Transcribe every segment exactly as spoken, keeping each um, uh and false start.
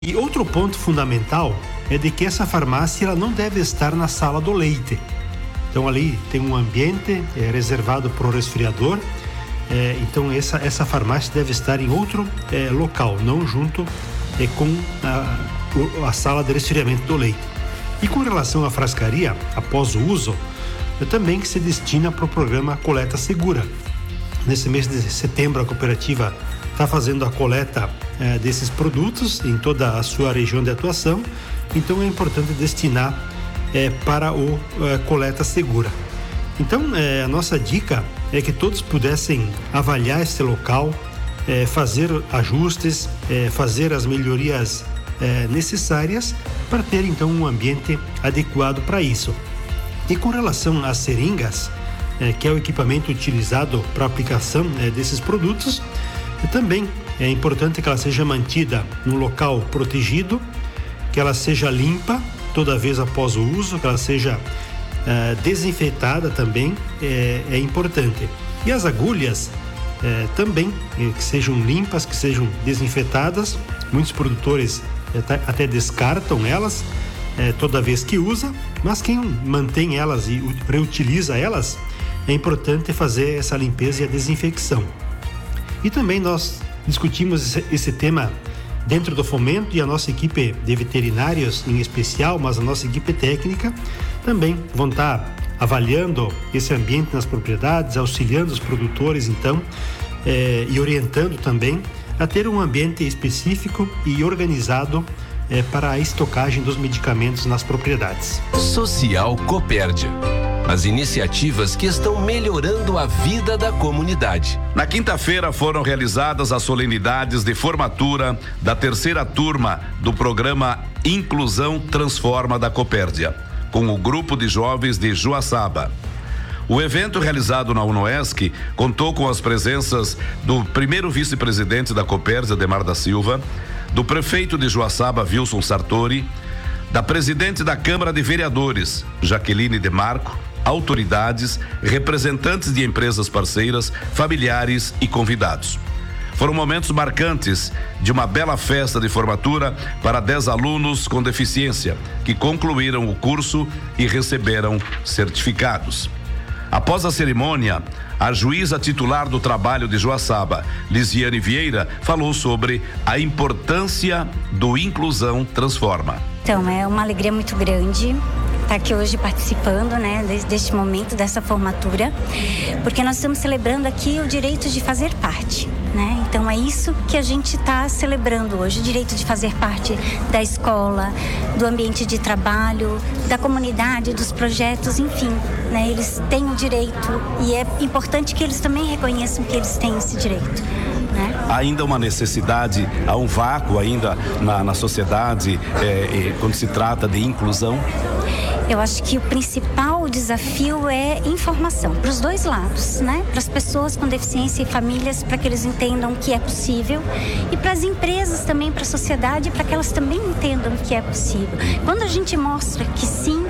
E outro ponto fundamental é de que essa farmácia ela não deve estar na sala do leite. Então ali tem um ambiente é, reservado para o resfriador, é, então essa, essa farmácia deve estar em outro é, local, não junto é, com a, a sala de resfriamento do leite. E com relação à frascaria, após o uso, é também que se destina para o programa Coleta Segura. Nesse mês de setembro a cooperativa está fazendo a coleta é, desses produtos em toda a sua região de atuação, então é importante destinar é, para o é, Coleta Segura. Então é, a nossa dica é que todos pudessem avaliar esse local, é, fazer ajustes, é, fazer as melhorias é, necessárias para ter então um ambiente adequado para isso. E com relação às seringas, é, que é o equipamento utilizado para a aplicação é, desses produtos, também é importante que ela seja mantida num local protegido, que ela seja limpa toda vez após o uso, que ela seja é, desinfetada também, é, é importante. E as agulhas é, também, é, que sejam limpas, que sejam desinfetadas. Muitos produtores até, até descartam elas é, toda vez que usa, mas quem mantém elas e reutiliza elas, é importante fazer essa limpeza e a desinfecção. E também nós discutimos esse, esse tema dentro do fomento, e a nossa equipe de veterinários em especial, mas a nossa equipe técnica também vão estar avaliando esse ambiente nas propriedades, auxiliando os produtores então eh, e orientando também a ter um ambiente específico e organizado eh, para a estocagem dos medicamentos nas propriedades. Social Copérdia. As iniciativas que estão melhorando a vida da comunidade. Na quinta-feira foram realizadas as solenidades de formatura da terceira turma do programa Inclusão Transforma da Copérdia, com o grupo de jovens de Joaçaba. O evento realizado na UNOESC contou com as presenças do primeiro vice-presidente da Copérdia, Demar da Silva, do prefeito de Joaçaba, Wilson Sartori, da presidente da Câmara de Vereadores, Jaqueline de Marco, autoridades, representantes de empresas parceiras, familiares e convidados. Foram momentos marcantes de uma bela festa de formatura para dez alunos com deficiência, que concluíram o curso e receberam certificados. Após a cerimônia, a juíza titular do trabalho de Joaçaba, Lisiane Vieira, falou sobre a importância do Inclusão Transforma. Então, é uma alegria muito grande estar aqui hoje participando, né, deste momento, dessa formatura, porque nós estamos celebrando aqui o direito de fazer parte, né? Então é isso que a gente está celebrando hoje, o direito de fazer parte da escola, do ambiente de trabalho, da comunidade, dos projetos, enfim, né? Eles têm o direito e é importante que eles também reconheçam que eles têm esse direito, né? Há ainda uma necessidade, há um vácuo ainda na, na sociedade é, é, quando se trata de inclusão? Eu acho que o principal desafio é informação para os dois lados, né? Para as pessoas com deficiência e famílias, para que eles entendam que é possível, e para as empresas também, para a sociedade, para que elas também entendam que é possível. Quando a gente mostra que sim,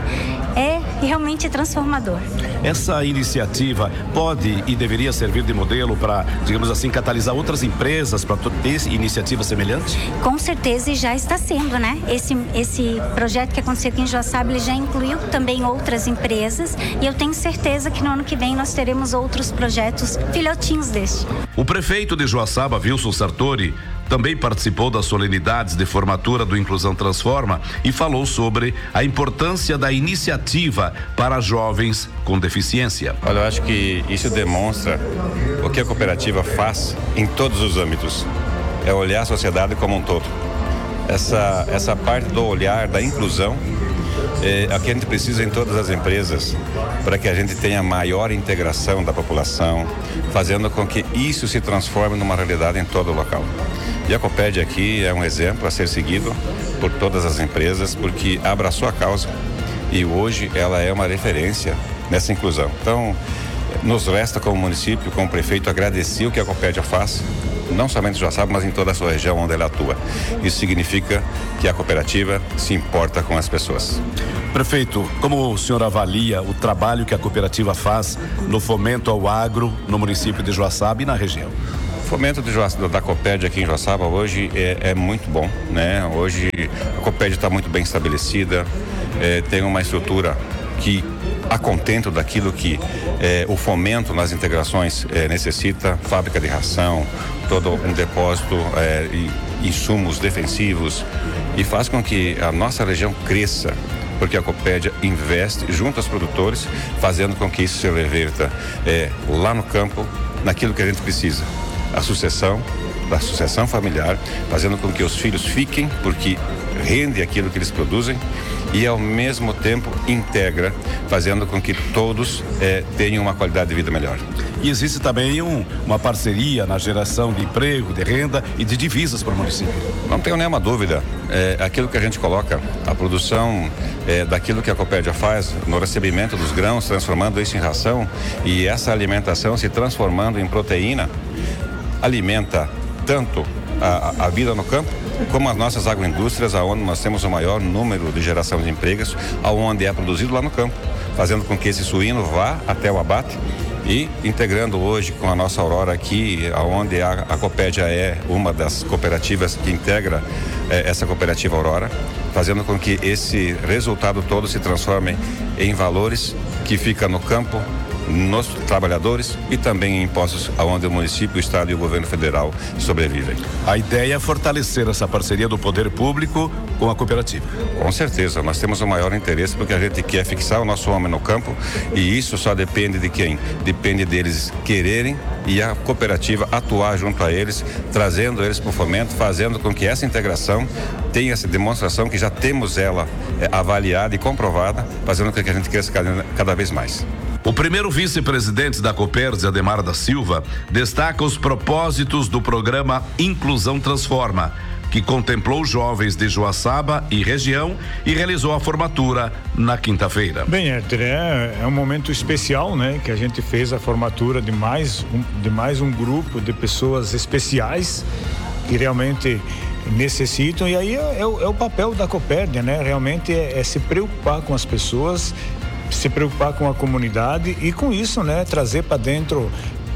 é realmente transformador. Essa iniciativa pode e deveria servir de modelo para, digamos assim, catalisar outras empresas para ter iniciativas semelhantes? Com certeza, e já está sendo, né? Esse, esse projeto que aconteceu aqui em Joaçaba, ele já incluiu também outras empresas, e eu tenho certeza que no ano que vem nós teremos outros projetos filhotinhos deste. O prefeito de Joaçaba, Wilson Sartori, também participou das solenidades de formatura do Inclusão Transforma e falou sobre a importância da iniciativa para jovens com deficiência. Olha, eu acho que isso demonstra o que a cooperativa faz em todos os âmbitos. É olhar a sociedade como um todo. Essa, essa parte do olhar, da inclusão, é a que a gente precisa em todas as empresas, para que a gente tenha maior integração da população, fazendo com que isso se transforme numa realidade em todo o local. E a Copérdia aqui é um exemplo a ser seguido por todas as empresas, porque abraçou a causa e hoje ela é uma referência nessa inclusão. Então, nos resta como município, como prefeito, agradecer o que a Copérdia faz, não somente em Joaçaba, mas em toda a sua região onde ela atua. Isso significa que a cooperativa se importa com as pessoas. Prefeito, como o senhor avalia o trabalho que a cooperativa faz no fomento ao agro no município de Joaçaba e na região? fomento de Joaçaba, da Copérdia aqui em Joaçaba hoje é, é muito bom, né? Hoje a Copérdia está muito bem estabelecida, é, tem uma estrutura que a contento daquilo que é, o fomento nas integrações é, necessita, fábrica de ração, todo um depósito, é, e insumos defensivos, e faz com que a nossa região cresça, porque a Copérdia investe junto aos produtores, fazendo com que isso se reverta é, lá no campo, naquilo que a gente precisa, a sucessão, da sucessão familiar, fazendo com que os filhos fiquem, porque rende aquilo que eles produzem, e ao mesmo tempo integra, fazendo com que todos é, tenham uma qualidade de vida melhor. E existe também um, uma parceria na geração de emprego, de renda e de divisas para o município. Não tenho nenhuma dúvida, é, aquilo que a gente coloca, a produção é, daquilo que a Copérdia faz no recebimento dos grãos, transformando isso em ração, e essa alimentação se transformando em proteína, alimenta tanto a, a vida no campo, como as nossas agroindústrias, aonde nós temos o maior número de geração de empregos, aonde é produzido lá no campo, fazendo com que esse suíno vá até o abate, e integrando hoje com a nossa Aurora aqui, aonde a, a Copérdia é uma das cooperativas que integra eh, essa cooperativa Aurora, fazendo com que esse resultado todo se transforme em valores que fica no campo, nos trabalhadores e também em impostos aonde o município, o estado e o governo federal sobrevivem. A ideia é fortalecer essa parceria do poder público com a cooperativa. Com certeza, nós temos o maior interesse porque a gente quer fixar o nosso homem no campo, e isso só depende de quem? Depende deles quererem e a cooperativa atuar junto a eles, trazendo eles para o fomento, fazendo com que essa integração tenha essa demonstração que já temos ela é, avaliada e comprovada, fazendo com que a gente cresça cada, cada vez mais. O primeiro vice-presidente da Copérdia, Ademar da Silva, destaca os propósitos do programa Inclusão Transforma, que contemplou jovens de Joaçaba e região e realizou a formatura na quinta-feira. Bem, Éter, é, é um momento especial, né? Que a gente fez a formatura de mais um, de mais um grupo de pessoas especiais que realmente necessitam, e aí é, é, o, é o papel da Copérdia, né? Realmente é, é se preocupar com as pessoas, se preocupar com a comunidade e com isso, né, trazer para dentro,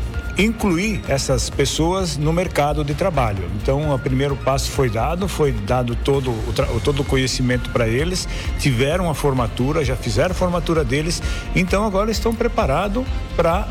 incluir essas pessoas no mercado de trabalho. Então, o primeiro passo foi dado, foi dado todo o, tra- todo o conhecimento para eles, tiveram a formatura, já fizeram a formatura deles, então agora estão preparados para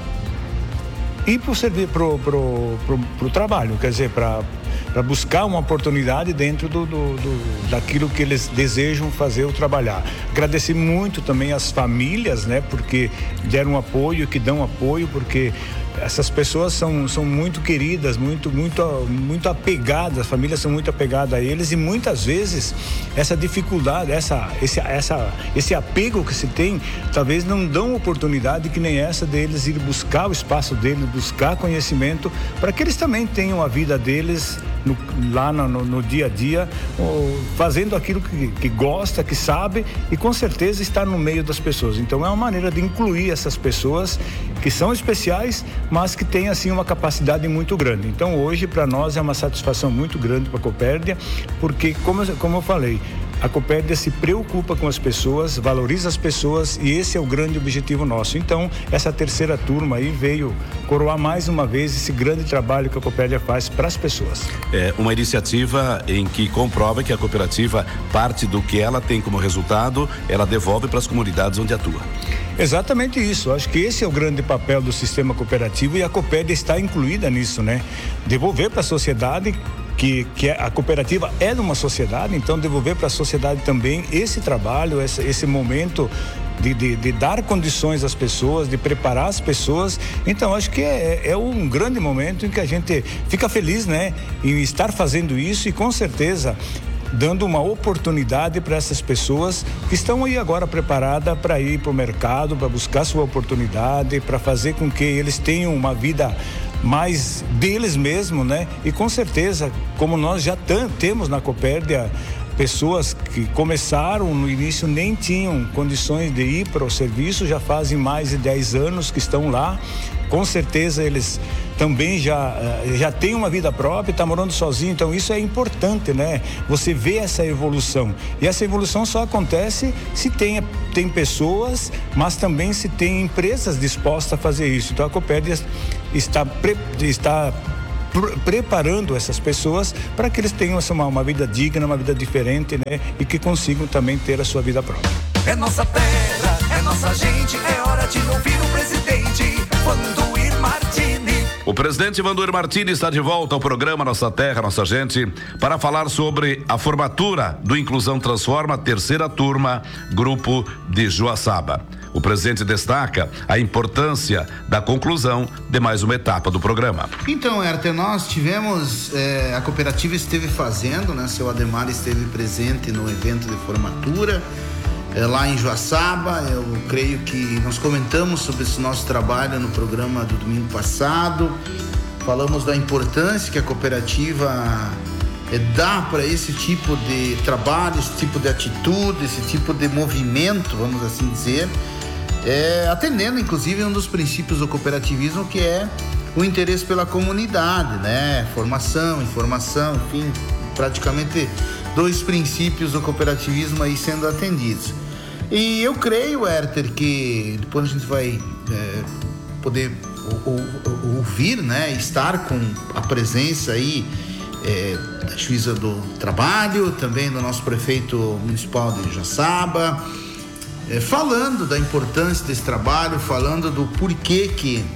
ir para o serviço, pro, pro, pro, pro trabalho, quer dizer, para para buscar uma oportunidade dentro do, do, do, daquilo que eles desejam fazer ou trabalhar. Agradecer muito também às famílias, né, porque deram apoio, que dão apoio, porque essas pessoas são, são muito queridas, muito, muito, muito apegadas, as famílias são muito apegadas a eles, e muitas vezes essa dificuldade, essa, esse, essa, esse apego que se tem, talvez não dão oportunidade que nem essa deles ir buscar o espaço deles, buscar conhecimento, para que eles também tenham a vida deles no, lá no, no, no dia a dia, ou, fazendo aquilo que, que gosta, que sabe, e com certeza estar no meio das pessoas. Então é uma maneira de incluir essas pessoas que são especiais, mas que têm assim uma capacidade muito grande. Então hoje para nós é uma satisfação muito grande para a Copérdia, porque como, como eu falei, a Copérdia se preocupa com as pessoas, valoriza as pessoas, e esse é o grande objetivo nosso. Então, essa terceira turma aí veio coroar mais uma vez esse grande trabalho que a Copérdia faz para as pessoas. É uma iniciativa em que comprova que a cooperativa, parte do que ela tem como resultado, ela devolve para as comunidades onde atua. Exatamente isso. Acho que esse é o grande papel do sistema cooperativo, e a Copérdia está incluída nisso, né? Devolver para a sociedade, que, que a cooperativa é de uma sociedade, então devolver para a sociedade também esse trabalho, esse, esse momento de, de, de dar condições às pessoas, de preparar as pessoas. Então acho que é, é um grande momento em que a gente fica feliz, né, em estar fazendo isso, e com certeza dando uma oportunidade para essas pessoas que estão aí agora preparadas para ir para o mercado, para buscar sua oportunidade, para fazer com que eles tenham uma vida mais deles mesmos, né? E com certeza, como nós já t- temos na Copérdia pessoas que começaram no início, nem tinham condições de ir para o serviço, já fazem mais de dez anos que estão lá. Com certeza eles também já, já têm uma vida própria, estão morando sozinho, então isso é importante, né? Você vê essa evolução, e essa evolução só acontece se tem, tem pessoas, mas também se tem empresas dispostas a fazer isso. Então a Copérdia está, está pr- preparando essas pessoas para que eles tenham essa, uma, uma vida digna, uma vida diferente, né? E que consigam também ter a sua vida própria. É nossa terra, é nossa gente, é hora de ouvir o presidente Vandoir Martini. O presidente Vandoir Martini está de volta ao programa Nossa Terra, Nossa Gente, para falar sobre a formatura do Inclusão Transforma, terceira turma, grupo de Joaçaba. O presidente destaca a importância da conclusão de mais uma etapa do programa. Então, Herter, nós tivemos, é, a cooperativa esteve fazendo, né? Seu Ademar esteve presente no evento de formatura, é, lá em Joaçaba. Eu creio que nós comentamos sobre esse nosso trabalho no programa do domingo passado. Falamos da importância que a cooperativa é, dá para esse tipo de trabalho, esse tipo de atitude, esse tipo de movimento, vamos assim dizer. É, atendendo inclusive um dos princípios do cooperativismo, que é o interesse pela comunidade, né? Formação, informação, enfim, praticamente dois princípios do cooperativismo aí sendo atendidos. E eu creio, Herter, que depois a gente vai é, poder ou, ou, ouvir, né? Estar com a presença aí é, da juíza do trabalho, também do nosso prefeito municipal de Joaçaba, É, falando da importância desse trabalho, falando do porquê que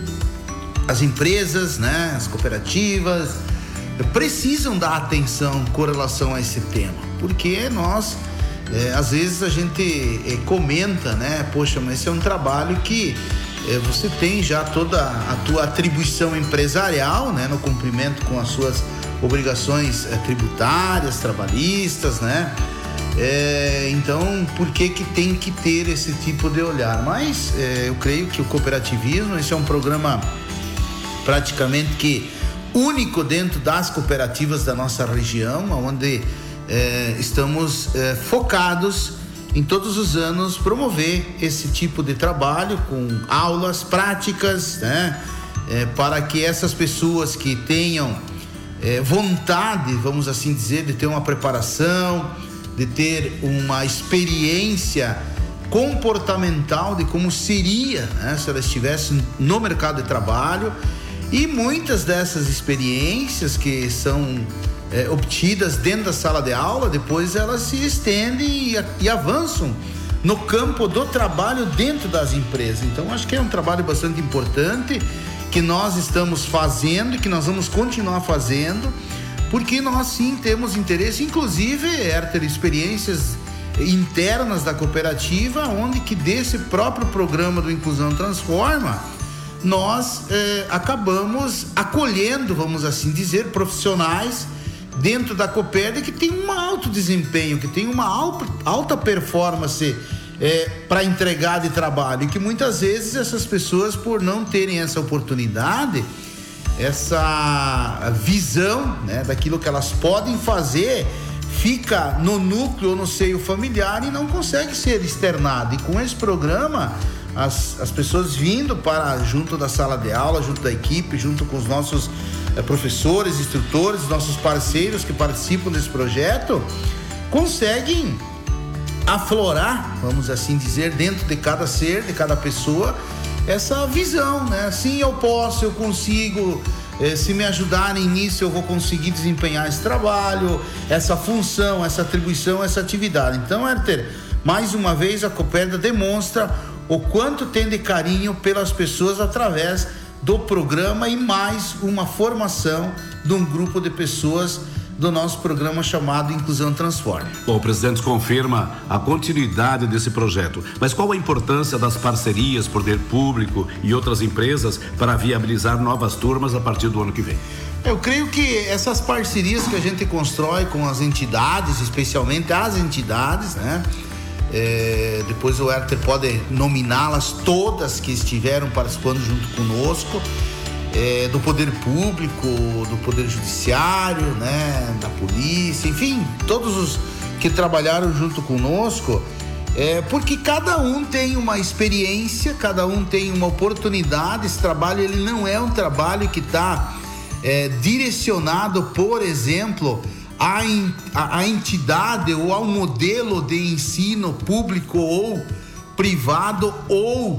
as empresas, né, as cooperativas precisam dar atenção com relação a esse tema, porque nós, é, às vezes a gente é, comenta, né, poxa, mas esse é um trabalho que é, você tem já toda a tua atribuição empresarial, né, no cumprimento com as suas obrigações é, tributárias, trabalhistas, né? É, então, por que que tem que ter esse tipo de olhar? Mas é, eu creio que o cooperativismo, esse é um programa praticamente que único dentro das cooperativas da nossa região, onde é, estamos é, focados em todos os anos promover esse tipo de trabalho com aulas práticas, né? É, para que essas pessoas que tenham é, vontade, vamos assim dizer, de ter uma preparação, de ter uma experiência comportamental de como seria, né, se ela estivesse no mercado de trabalho. E muitas dessas experiências que são é, obtidas dentro da sala de aula, depois elas se estendem e, e avançam no campo do trabalho dentro das empresas. Então acho que é um trabalho bastante importante que nós estamos fazendo e que nós vamos continuar fazendo, porque nós sim temos interesse, inclusive, Herter, experiências internas da cooperativa, onde que desse próprio programa do Inclusão Transforma, nós eh, acabamos acolhendo, vamos assim dizer, profissionais dentro da Cooperd que tem um alto desempenho, que tem uma alta, alta performance eh, para entregar de trabalho, e que muitas vezes essas pessoas, por não terem essa oportunidade, essa visão, né, daquilo que elas podem fazer, fica no núcleo ou no seio familiar e não consegue ser externado. E com esse programa, as, as pessoas vindo para junto da sala de aula, junto da equipe, junto com os nossos eh, professores, instrutores, nossos parceiros que participam desse projeto, conseguem aflorar, vamos assim dizer, dentro de cada ser, de cada pessoa, essa visão, né? Sim, eu posso, eu consigo, eh, se me ajudarem nisso, eu vou conseguir desempenhar esse trabalho, essa função, essa atribuição, essa atividade. Então, Herter, mais uma vez a Cooperd demonstra o quanto tem de carinho pelas pessoas através do programa e mais uma formação de um grupo de pessoas do nosso programa chamado Inclusão Transforma. Bom, o presidente confirma a continuidade desse projeto, mas qual a importância das parcerias, poder público e outras empresas para viabilizar novas turmas a partir do ano que vem? Eu creio que essas parcerias que a gente constrói com as entidades, especialmente as entidades, né? É, depois o Herter pode nominá-las todas que estiveram participando junto conosco, É, do poder público, do poder judiciário, né, da polícia, enfim, todos os que trabalharam junto conosco, é, porque cada um tem uma experiência, cada um tem uma oportunidade. Esse trabalho, ele não é um trabalho que está é, direcionado, por exemplo, à, à, à entidade ou ao modelo de ensino público ou privado ou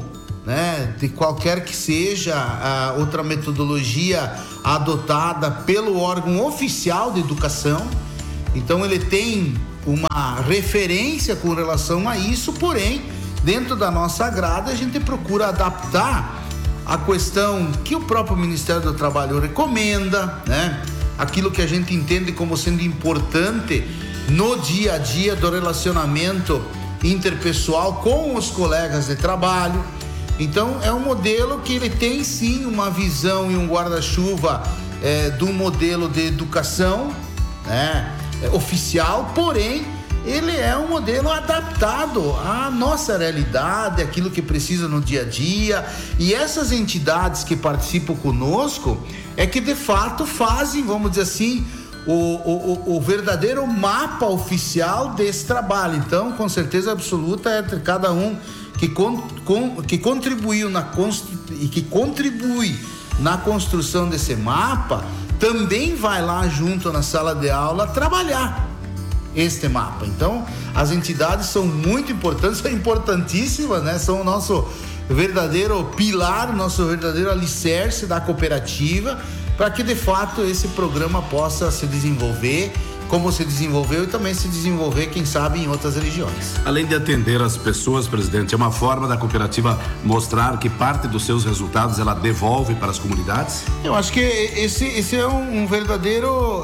né, de qualquer que seja a outra metodologia adotada pelo órgão oficial de educação. Então ele tem uma referência com relação a isso, porém, dentro da nossa grade a gente procura adaptar a questão que o próprio Ministério do Trabalho recomenda, né? Aquilo que a gente entende como sendo importante no dia a dia do relacionamento interpessoal com os colegas de trabalho. Então é um modelo que ele tem sim uma visão e um guarda-chuva é, do modelo de educação, né, é, oficial, porém ele é um modelo adaptado à nossa realidade, aquilo que precisa no dia a dia. E essas entidades que participam conosco é que de fato fazem, vamos dizer assim, o, o, o verdadeiro mapa oficial desse trabalho. Então, com certeza absoluta, é entre cada um que, con, con, que contribuiu na constru, e que contribui na construção desse mapa, também vai lá junto na sala de aula trabalhar este mapa. Então, as entidades são muito importantes, são importantíssimas, né? São o nosso verdadeiro pilar, o nosso verdadeiro alicerce da cooperativa, para que de fato esse programa possa se desenvolver como se desenvolveu e também se desenvolver, quem sabe, em outras regiões. Além de atender as pessoas, presidente, é uma forma da cooperativa mostrar que parte dos seus resultados ela devolve para as comunidades? Eu acho que esse, esse é um, um verdadeiro uh,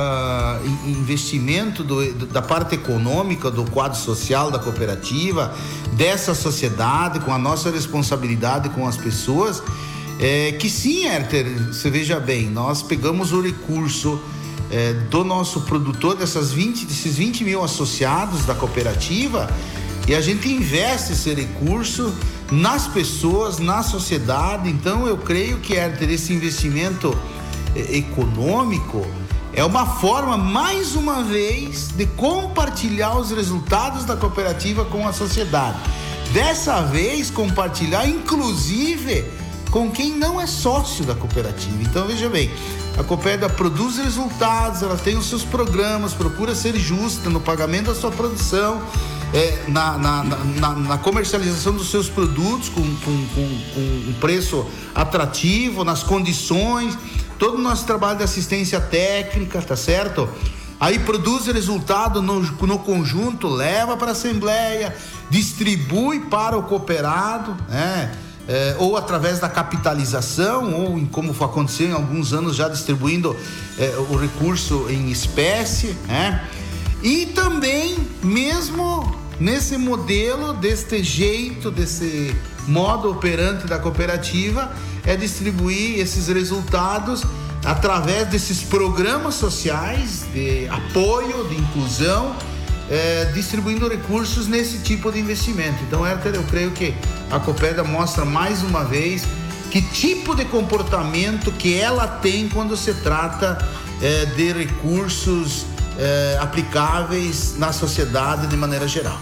uh, investimento do, da parte econômica, do quadro social da cooperativa, dessa sociedade, com a nossa responsabilidade com as pessoas, é, que sim, Herter, você veja bem, nós pegamos o recurso É, do nosso produtor, dessas vinte, desses vinte mil associados da cooperativa, e a gente investe esse recurso nas pessoas, na sociedade. Então eu creio que é ter esse investimento é, econômico é uma forma, mais uma vez, de compartilhar os resultados da cooperativa com a sociedade. Dessa vez compartilhar inclusive com quem não é sócio da cooperativa. Então veja bem, a cooperativa produz resultados, ela tem os seus programas, procura ser justa no pagamento da sua produção, é, na, na, na, na comercialização dos seus produtos com, com, com, com um preço atrativo, nas condições, todo o nosso trabalho de assistência técnica, tá certo? Aí produz resultado no, no conjunto, leva para a Assembleia, distribui para o cooperado, né? É, ou através da capitalização, ou como aconteceu em alguns anos já distribuindo é, o recurso em espécie, né? E também, mesmo nesse modelo, deste jeito, desse modo operante da cooperativa, é distribuir esses resultados através desses programas sociais de apoio, de inclusão, É, distribuindo recursos nesse tipo de investimento. Então, Herter, eu creio que a Coopédia mostra mais uma vez que tipo de comportamento que ela tem quando se trata é, de recursos é, aplicáveis na sociedade de maneira geral.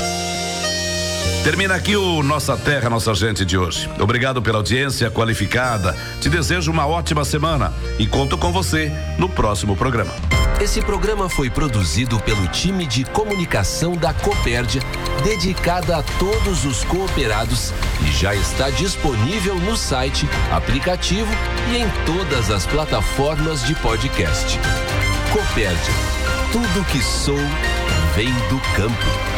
Termina aqui o Nossa Terra, Nossa Gente de hoje. Obrigado pela audiência qualificada. Te desejo uma ótima semana e conto com você no próximo programa. Esse programa foi produzido pelo time de comunicação da Copérdia, dedicada a todos os cooperados, e já está disponível no site, aplicativo e em todas as plataformas de podcast. Copérdia, tudo que sou vem do campo.